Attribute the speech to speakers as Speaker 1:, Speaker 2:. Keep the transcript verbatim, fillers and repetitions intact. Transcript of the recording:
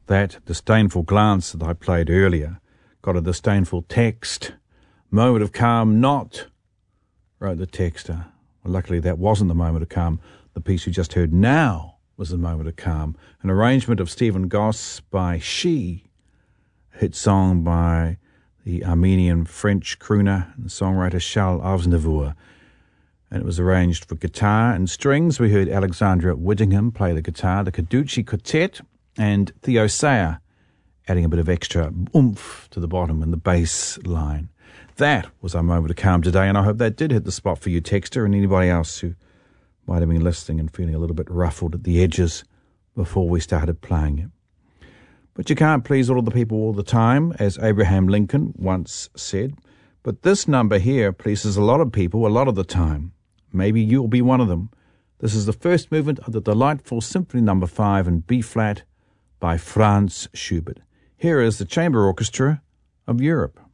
Speaker 1: That disdainful glance that I played earlier got a disdainful text. Moment of calm not, wrote the texter. Well, luckily that wasn't the moment of calm. The piece you just heard now was the moment of calm. An arrangement of Stephen Goss by She, a hit song by the Armenian-French crooner and songwriter Charles Aznavour. And it was arranged for guitar and strings. We heard Alexandra Whittingham play the guitar, the Caducci Quartet, and Theo Sayer adding a bit of extra oomph to the bottom and the bass line. That was our moment of calm today, and I hope that did hit the spot for you, texter, and anybody else who might have been listening and feeling a little bit ruffled at the edges before we started playing it. But you can't please all of the people all the time, as Abraham Lincoln once said. But this number here pleases a lot of people a lot of the time. Maybe you'll be one of them. This is the first movement of the delightful Symphony Number five in B-flat by Franz Schubert. Here is the Chamber Orchestra of Europe.